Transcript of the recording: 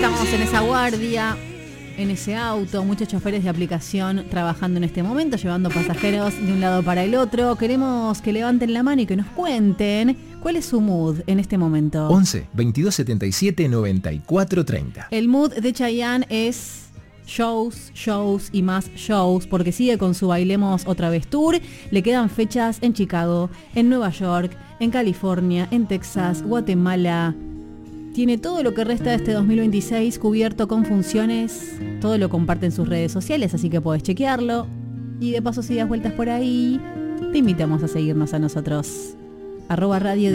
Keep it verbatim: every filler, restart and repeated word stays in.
Estamos en esa guardia, en ese auto, muchos choferes de aplicación trabajando en este momento, llevando pasajeros de un lado para el otro. Queremos que levanten la mano y que nos cuenten cuál es su mood en este momento. once, veintidós setenta y siete, noventa y cuatro, treinta. El mood de Chayanne es shows, shows y más shows, porque sigue con su Bailemos Otra Vez Tour. Le quedan fechas en Chicago, en Nueva York, en California, en Texas, Guatemala. Tiene todo lo que resta de este dos mil veintiséis cubierto con funciones. Todo lo comparte en sus redes sociales, así que podés chequearlo. Y de paso, si das vueltas por ahí, te invitamos a seguirnos a nosotros. Arroba radio